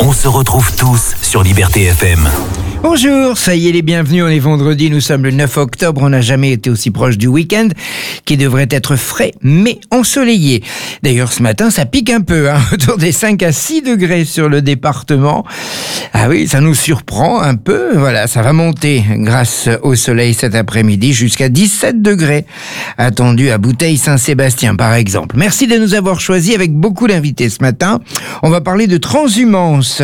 On se retrouve tous sur Liberté FM. Bonjour, ça y est les bienvenus, on est vendredi, nous sommes le 9 octobre, on n'a jamais été aussi proche du week-end, qui devrait être frais mais ensoleillé. D'ailleurs ce matin ça pique un peu, autour des 5 à 6 degrés sur le département. Ah oui, ça nous surprend un peu, voilà, ça va monter grâce au soleil cet après-midi jusqu'à 17 degrés, attendu à Bouteille-Saint-Sébastien par exemple. Merci de nous avoir choisis avec beaucoup d'invités ce matin. On va parler de transhumance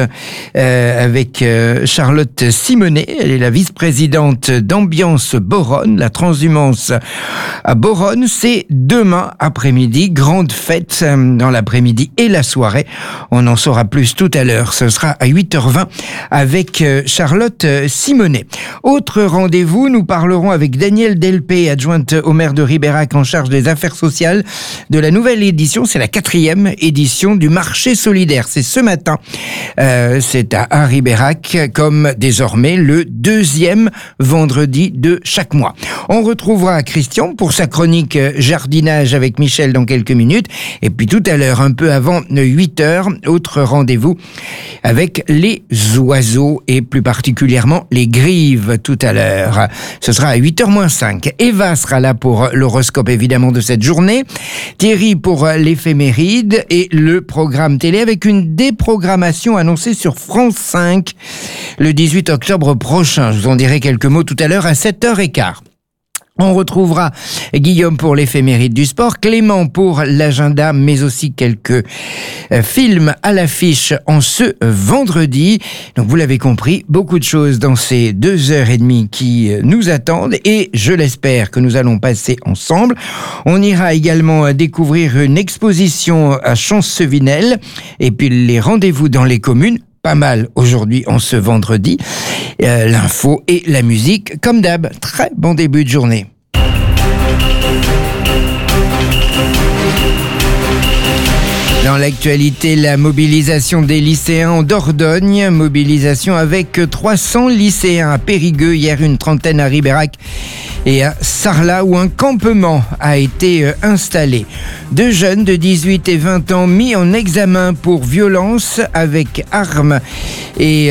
avec Charlotte Simonet, elle est la vice-présidente d'Ambiance Boronne. La transhumance à Boronne, c'est demain après-midi, grande fête dans l'après-midi et la soirée. On en saura plus tout à l'heure, ce sera à 8h20 avec Charlotte Simonet. Autre rendez-vous, nous parlerons avec Danielle Delpé, adjointe au maire de Ribérac en charge des affaires sociales, de la nouvelle édition, c'est la 4e édition du marché solidaire. C'est ce matin, c'est à Ribérac, comme désormais le 2e vendredi de chaque mois. On retrouvera Christian pour sa chronique jardinage avec Michel dans quelques minutes. Et puis tout à l'heure, un peu avant 8h, autre rendez-vous avec les oiseaux et plus particulièrement les grives tout à l'heure. Ce sera à 8h-5. Eva sera là pour l'horoscope évidemment de cette journée. Thierry pour l'éphéméride et le programme télé avec une déprogrammation annoncée sur France 5 le 18 octobre prochain. Je vous en dirai quelques mots tout à l'heure à 7h15. On retrouvera Guillaume pour l'éphéméride du sport, Clément pour l'agenda, mais aussi quelques films à l'affiche en ce vendredi. Donc vous l'avez compris, beaucoup de choses dans ces 2h30 qui nous attendent et je l'espère que nous allons passer ensemble. On ira également découvrir une exposition à Champs-Sevinel et puis les rendez-vous dans les communes. Pas mal aujourd'hui en ce vendredi. L'info et la musique, comme d'hab. Très bon début de journée. Dans l'actualité, la mobilisation des lycéens en Dordogne. Mobilisation avec 300 lycéens à Périgueux, hier une trentaine à Ribérac et à Sarlat où un campement a été installé. 2 jeunes de 18 et 20 ans mis en examen pour violence avec armes et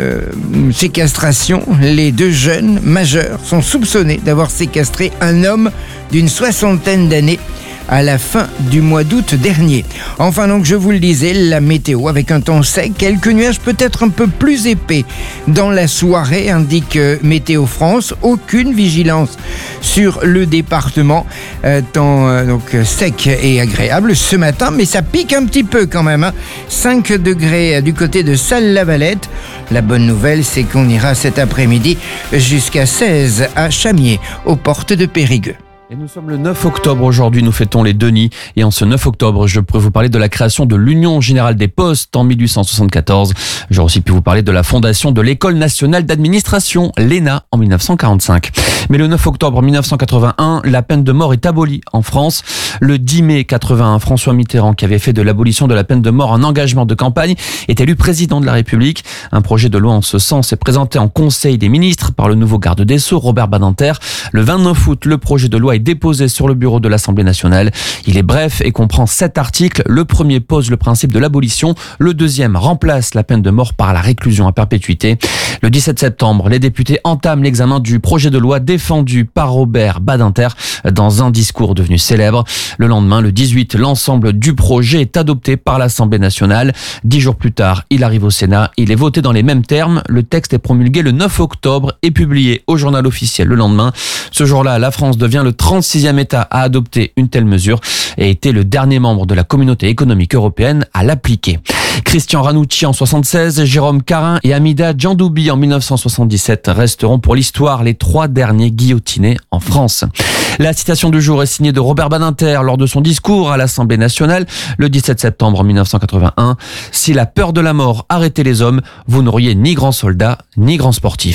séquestration. Les 2 jeunes majeurs sont soupçonnés d'avoir séquestré un homme d'une 60aine d'années à la fin du mois d'août dernier. Enfin donc, je vous le disais, la météo avec un temps sec, quelques nuages peut-être un peu plus épais dans la soirée, indique Météo France. Aucune vigilance sur le département, temps donc sec et agréable ce matin, mais ça pique un petit peu quand même. 5 degrés du côté de Salles-la-Valette. La bonne nouvelle, c'est qu'on ira cet après-midi jusqu'à 16 à Chamiers, aux portes de Périgueux. Et nous sommes le 9 octobre aujourd'hui, nous fêtons les Denis. Et en ce 9 octobre, je pourrais vous parler de la création de l'Union Générale des Postes en 1874. J'aurais aussi pu vous parler de la fondation de l'École Nationale d'Administration, l'ENA, en 1945. Mais le 9 octobre 1981, la peine de mort est abolie en France. Le 10 mai 81, François Mitterrand, qui avait fait de l'abolition de la peine de mort un engagement de campagne, est élu président de la République. Un projet de loi en ce sens est présenté en Conseil des ministres par le nouveau garde des Sceaux, Robert Badinter. Le 29 août, le projet de loi est déposé sur le bureau de l'Assemblée nationale. Il est bref et comprend 7 articles. Le premier pose le principe de l'abolition. Le deuxième remplace la peine de mort par la réclusion à perpétuité. Le 17 septembre, les députés entament l'examen du projet de loi défendu par Robert Badinter dans un discours devenu célèbre. Le lendemain, le 18, l'ensemble du projet est adopté par l'Assemblée nationale. 10 jours plus tard, il arrive au Sénat. Il est voté dans les mêmes termes. Le texte est promulgué le 9 octobre et publié au journal officiel le lendemain. Ce jour-là, la France devient le 36e État à adopter une telle mesure et était le dernier membre de la Communauté économique européenne à l'appliquer. Christian Ranucci en 76, Jérôme Carin et Hamida Djandoubi en 1977 resteront pour l'histoire les 3 derniers guillotinés en France. La citation du jour est signée de Robert Badinter lors de son discours à l'Assemblée nationale le 17 septembre 1981. « Si la peur de la mort arrêtait les hommes, vous n'auriez ni grand soldat ni grand sportif ».